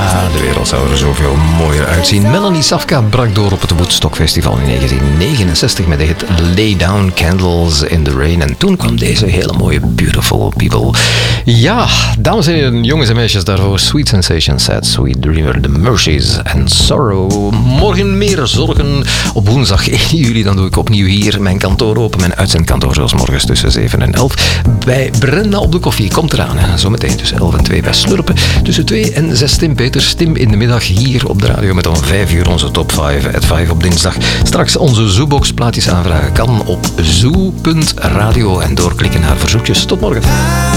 De wereld zou er zoveel mooier uitzien. Melanie Safka brak door op het Woodstock Festival in 1969 met de hit Lay Down Candles in the Rain. En toen kwam deze hele mooie Beautiful People. Ja, dames en heren, jongens en meisjes, daarvoor Sweet Sensation, Sad Sweet Dreamer, The Mercies and Sorrow. Morgen meer zorgen. Op woensdag 1 juli, dan doe ik opnieuw hier mijn kantoor open. Mijn uitzendkantoor, zoals morgens tussen 7 en 11. Bij Brenda op de koffie. Komt eraan, hè. Zometeen tussen 11 en 2 bij Slurpen. Tussen 2 en 6 Tim Peters. Tim in de middag hier op de radio met om 5 uur onze top 5 at 5 op dinsdag. Straks onze Zoobox plaatjes aanvragen kan op zoo.radio en doorklikken naar verzoekjes. Tot morgen.